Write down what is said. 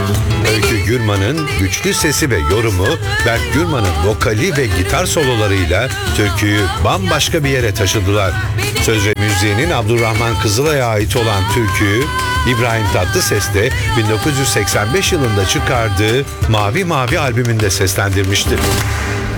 Öykü Gürman'ın güçlü sesi ve yorumu, Berk Gürman'ın vokali ve gitar sololarıyla türküyü bambaşka bir yere taşıdılar. Söz ve müziğinin Abdurrahman Kızılay'a ait olan türküyü, İbrahim Tatlıses de 1985 yılında çıkardığı Mavi Mavi albümünde seslendirmiştir.